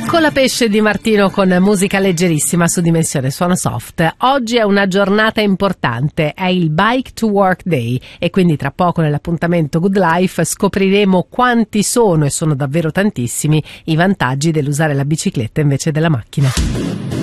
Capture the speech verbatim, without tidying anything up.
Colapesce di Martino con musica leggerissima su Dimensione Suono Soft. Oggi è una giornata importante, è il Bike to Work Day e quindi tra poco nell'appuntamento Good Life scopriremo quanti sono, e sono davvero tantissimi, i vantaggi dell'usare la bicicletta invece della macchina.